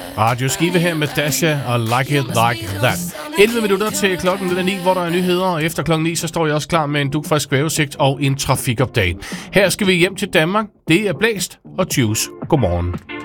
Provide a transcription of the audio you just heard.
Radio Skive her med Dasha og Like It Like That. 11 minutter til klokken 9, hvor der er nyheder, og efter klokken 9, så står jeg også klar med en dugfrisk vejrudsigt og en trafikupdate. Her skal vi hjem til Danmark. Det er blæst og Juice. Godmorgen.